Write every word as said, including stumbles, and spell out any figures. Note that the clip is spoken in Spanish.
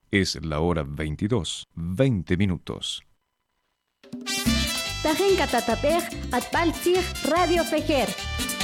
Es la hora veintidós, veinte minutos. Tajen Catatapej, Atpaltzig, Radio Fejer.